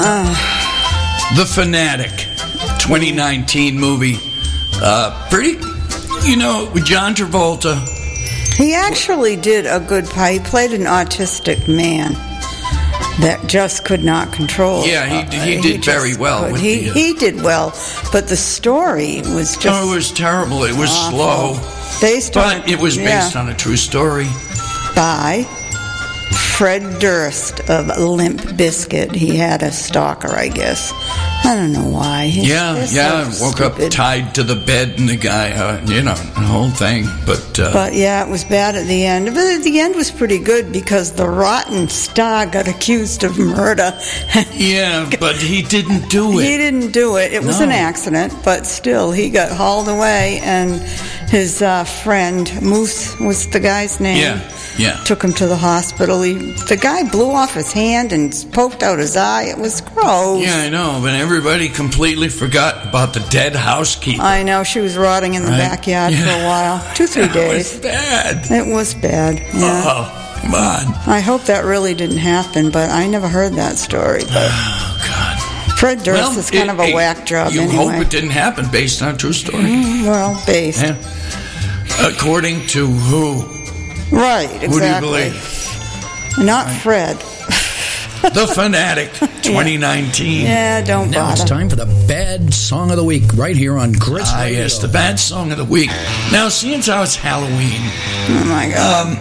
The Fanatic, 2019 movie. Pretty, with John Travolta. He actually did a good part. He played an autistic man that just could not control. Yeah, he did very well. He did well, but the story was just... Oh, it was terrible. It was awful. Slow. But it was based on a true story. By Fred Durst of Limp Bizkit. He had a stalker, I guess. I don't know why. Woke up tied to the bed and the guy, the whole thing. But it was bad at the end. But the end was pretty good because the rotten star got accused of murder. Yeah, but he didn't do it. He didn't do it. It was an accident, but still, he got hauled away, and his friend, Moose was the guy's name. Yeah. Took him to the hospital. The guy blew off his hand and poked out his eye. It was gross. Yeah, I know, but everybody completely forgot about the dead housekeeper. I know, she was rotting in the backyard for a while. 2-3 days. It was bad. It was bad, yeah. Oh, come on. I hope that really didn't happen, but I never heard that story. But oh, God. Fred Durst is kind of a whack job you anyway. Hope it didn't happen based on a true story. Based. Yeah. According to who? Right, exactly. Who do you believe? Not Fred. The Fanatic, 2019. Yeah, don't now bother. It's time for the Bad Song of the Week, right here on Grits Radio. Yes, the Bad Song of the Week. Now, seeing as how it's Halloween. Oh, my God.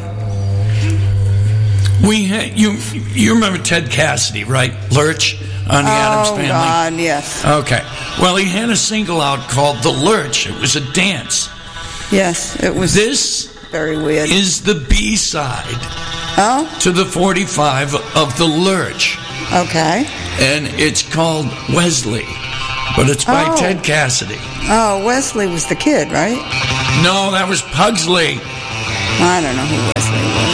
You remember Ted Cassidy, right? Lurch on the Addams Family? Oh, God, yes. Okay. Well, he had a single out called The Lurch. It was a dance. Yes, it was. This very weird. Is the B-side to the 45 of The Lurch. Okay. And it's called Wesley, but it's by Ted Cassidy. Oh, Wesley was the kid, right? No, that was Pugsley. I don't know who Wesley